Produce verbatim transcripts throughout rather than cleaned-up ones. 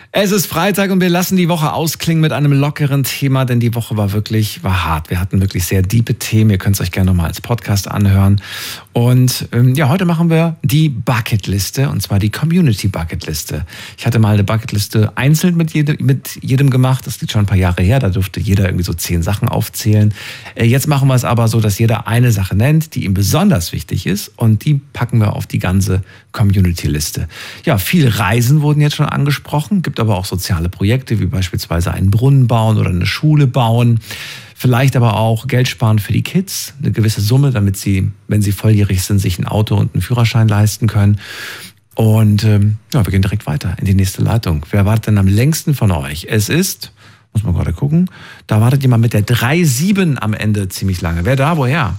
Es ist Freitag und wir lassen die Woche ausklingen mit einem lockeren Thema, denn die Woche war wirklich, war hart. Wir hatten wirklich sehr diepe Themen. Ihr könnt es euch gerne nochmal als Podcast anhören. Und ähm, ja, heute machen wir die Bucketliste, und zwar die Community Bucketliste. Ich hatte mal eine Bucketliste einzeln mit jedem, mit jedem gemacht. Das liegt schon ein paar Jahre her. Da durfte jeder irgendwie so zehn Sachen aufzählen. Äh, jetzt machen wir es aber so, dass jeder eine Sache nennt, die ihm besonders wichtig ist. Und die packen wir auf die ganze Community-Liste. Ja, viel Reisen wurden jetzt schon angesprochen. Gibt aber auch soziale Projekte, wie beispielsweise einen Brunnen bauen oder eine Schule bauen. Vielleicht aber auch Geld sparen für die Kids, eine gewisse Summe, damit sie, wenn sie volljährig sind, sich ein Auto und einen Führerschein leisten können. Und ähm, ja, wir gehen direkt weiter in die nächste Leitung. Wer wartet denn am längsten von euch? Es ist, muss man gerade gucken, da wartet jemand mit der drei sieben am Ende ziemlich lange. Wer da? Woher?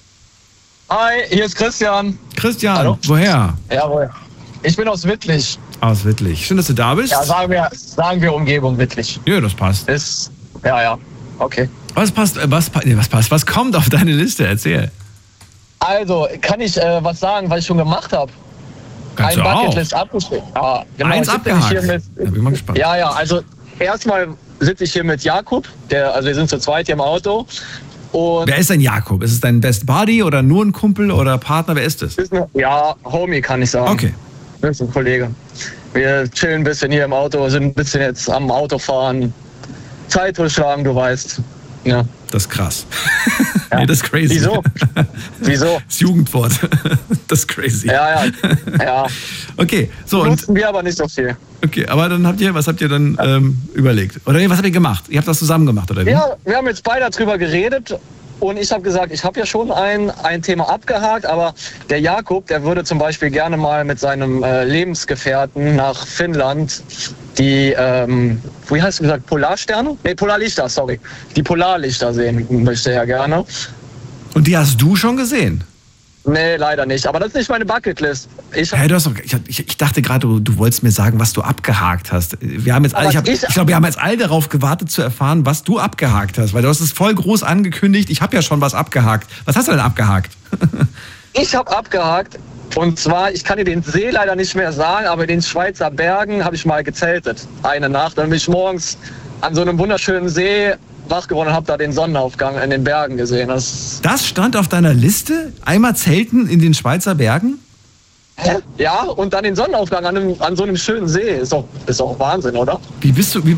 Hi, hier ist Christian. Christian, Hallo? Woher? Jawohl. Ich bin aus Wittlich. Aus Wittlich. Schön, dass du da bist. Ja, sagen wir, sagen wir Umgebung Wittlich. Ja, das passt. Ist, ja, ja, okay. Was passt, äh, was, nee, was passt, was kommt auf deine Liste? Erzähl. Also, kann ich äh, was sagen, was ich schon gemacht habe? Kannst Ein du auch. Bucketlist abgeschrieben. Ja, genau. Eins Ich sitze abgehakt. hier mit, Da bin ich mal gespannt. ja, ja, also erstmal sitze ich hier mit Jakob, der, also wir sind zu zweit hier im Auto. Und Wer ist denn Jakob? Ist es dein Best Buddy oder nur ein Kumpel oder Partner? Wer ist es? ist eine, ja, Homie kann ich sagen. Okay. Das ist ein Kollege. Wir chillen ein bisschen hier im Auto, sind ein bisschen jetzt am Autofahren. Zeit totschlagen, du weißt. Ja. Das ist krass. Ja. Nee, das ist crazy. Wieso? Wieso? Das Jugendwort. Das ist crazy. Ja, ja. Ja. Okay, so und Nutzen wir aber nicht so viel. okay, aber dann habt ihr, was habt ihr dann ähm, überlegt? Oder nee, was habt ihr gemacht? Ihr habt das zusammen gemacht, oder wie? Ja, wir haben jetzt beide darüber geredet. Und ich habe gesagt, ich habe ja schon ein, ein Thema abgehakt, aber der Jakob, der würde zum Beispiel gerne mal mit seinem äh, Lebensgefährten nach Finnland die, ähm, wie heißt du gesagt, Polarsterne? Nee, Polarlichter, sorry. Die Polarlichter sehen möchte er gerne. Und die hast du schon gesehen? Nee, leider nicht. Aber das ist nicht meine Bucketlist. Ich Hey, du hast doch, ich, ich, ich dachte gerade, du, du wolltest mir sagen, was du abgehakt hast. Wir haben jetzt alle, Aber ich, hab, ich- ich glaube, wir haben jetzt alle darauf gewartet zu erfahren, was du abgehakt hast, weil du hast es voll groß angekündigt. Ich habe ja schon was abgehakt. Was hast du denn abgehakt? Ich habe abgehakt, und zwar, ich kann dir den See leider nicht mehr sagen, aber in den Schweizer Bergen habe ich mal gezeltet. Eine Nacht. Dann bin ich morgens an so einem wunderschönen See wach geworden und habe da den Sonnenaufgang in den Bergen gesehen. Das, Das stand auf deiner Liste? Einmal zelten in den Schweizer Bergen? ja, und dann den Sonnenaufgang an, einem, an so einem schönen See. Ist doch, ist doch Wahnsinn, oder? Wie bist du, wie,